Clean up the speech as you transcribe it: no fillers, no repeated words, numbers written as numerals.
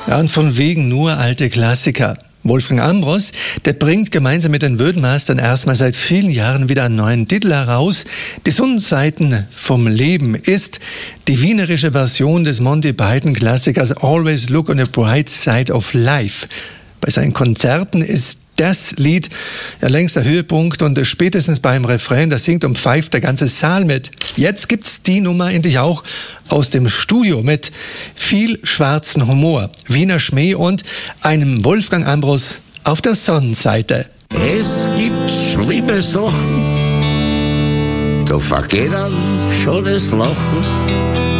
Ja, und von wegen nur alte Klassiker. Wolfgang Ambros, der bringt gemeinsam mit den Wöhnmastern erstmal seit vielen Jahren wieder einen neuen Titel heraus. Die Sonnenseiten vom Leben ist die wienerische Version des Monty Python Klassikers Always Look on the Bright Side of Life. Bei seinen Konzerten ist das Lied ja längst der Höhepunkt und spätestens beim Refrain, da singt und pfeift der ganze Saal mit. Jetzt gibt's die Nummer endlich auch aus dem Studio mit viel schwarzen Humor, Wiener Schmäh und einem Wolfgang Ambros auf der Sonnenseite. Es gibt schlimme Sachen, da vergeht dann schon das Lachen.